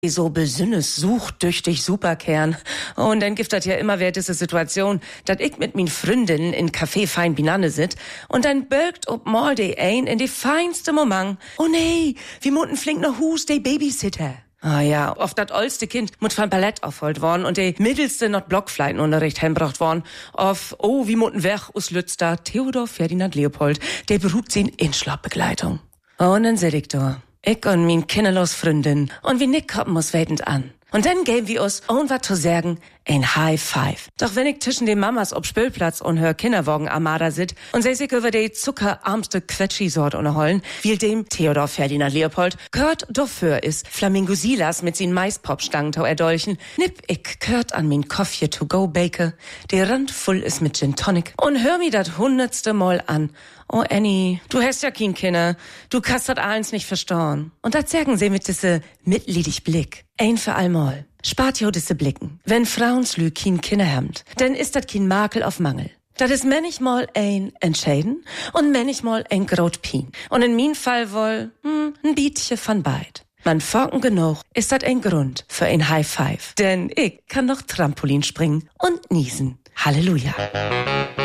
so besünnes, suchtüchtig Superkern. Und dann gibt das ja immer wieder diese Situation, dass ich mit min Freundinnen in Café fein Binanne sit und dann birgt ob mal de ein in de feinste Moment. Oh nee, wir mutten flink noch Hus de Babysitter. Ah ja, oft dat oldste Kind mut von Ballett aufholt worden und de mittelste not Blockfleitenunterricht heimbracht worden. Auf, oh, wie mutten weg us Lützter Theodor Ferdinand Leopold, der beruht sie in Schlappbegleitung. Und dann sit ich da. Ich und min kinderlos Freundin und wie Nick kommen muss wetend an. Und dann geben wir uns, ohne was zu sagen, ein High Five. Doch wenn ich zwischen den Mamas ob Spülplatz und hör Kinderwagen Armada sit und sie sich über die zuckerarmste Quetschi-Sort unterholen, wie dem Theodor Ferdinand Leopold, gehört dafür ist Flamingo Silas mit sin Maispop-Stangtau erdolchen, nipp ich gehört an min Coffee to go Bake, der Rand voll ist mit Gin Tonic und hör mi dat 100. Mal an. Oh Annie, du hast ja kein Kinder, du kannst dat eins nicht verstauen. Und dat sagen sie mit diese mitleidig Blick. Ein für allmal. Spart jo diese Blicken. Wenn Frauenslü kein Kinder habt, dann ist dat kein Makel auf Mangel. Dat is manchmal ein Entscheiden und manchmal ein Grotpin. Und in min Fall wohl, ein Bietje von beid. Man forken genug, ist dat ein Grund für ein High Five. Denn ich kann noch Trampolin springen und niesen. Halleluja.